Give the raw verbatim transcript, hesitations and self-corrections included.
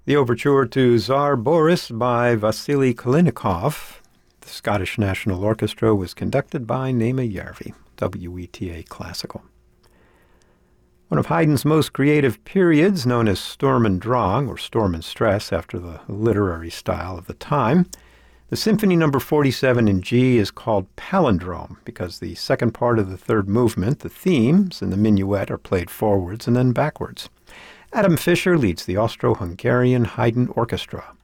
The overture to Tsar Boris by Vasily Kalinikov. The Scottish National Orchestra was conducted by Naima Järvi, W E T A Classical. One of Haydn's most creative periods, known as Sturm und Drang, or Storm and Stress, after the literary style of the time, the Symphony Number forty-seven in G is called Palindrome because the second part of the third movement, the themes and the minuet, are played forwards and then backwards. Adam Fischer leads the Austro-Hungarian Haydn Orchestra.